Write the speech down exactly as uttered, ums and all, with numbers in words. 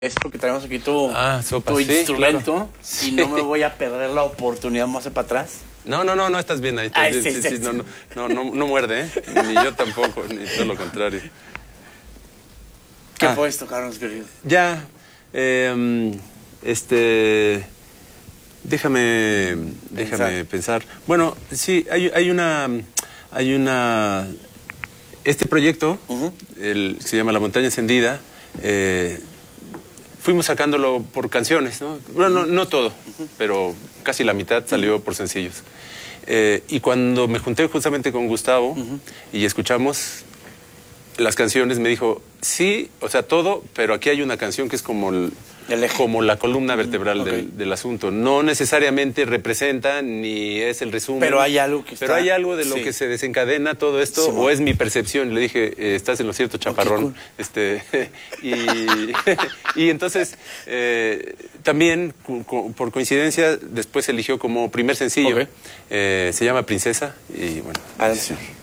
Es porque tenemos aquí tu, ah, sopa, tu sí, instrumento claro. y no me voy a perder la oportunidad más para atrás. No, no, no, no estás bien ahí. Estás Ay, bien, sí, sí, sí, sí, sí. No, no, no, no, no muerde, ¿eh? Ni yo tampoco, ni todo lo contrario. ¿Qué Ah. fue esto, Carlos, querido? Ya, eh, este, déjame, déjame pensar. Bueno, sí, hay, hay una, hay una, este proyecto, Uh-huh. el, se llama La Montaña Encendida. Eh, fuimos sacándolo por canciones, ¿no? Bueno, no, no todo, uh-huh. pero casi la mitad salió uh-huh. por sencillos. Eh, y cuando me junté justamente con Gustavo uh-huh. y escuchamos las canciones, me dijo, sí, o sea, todo, pero aquí hay una canción que es como, el, el eje. como la columna vertebral uh-huh. okay. del, del asunto. No necesariamente representa ni es el resumen. Pero hay algo que está... Pero hay algo de lo sí. que se desencadena todo esto, sí, o es mi percepción. Le dije, eh, estás en lo cierto, chaparrón. Okay, cool. este, y, y entonces, eh, también, co por coincidencia, después eligió como primer sencillo. Okay. Eh, se llama Princesa y bueno. Adelante.